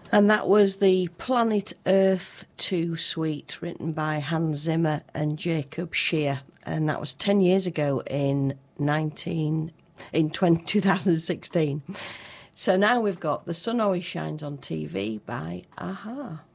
And that was the Planet Earth 2 suite written by Hans Zimmer and Jacob Scheer. And that was 10 years ago in 2016. So now we've got The Sun Always Shines on TV by a-ha.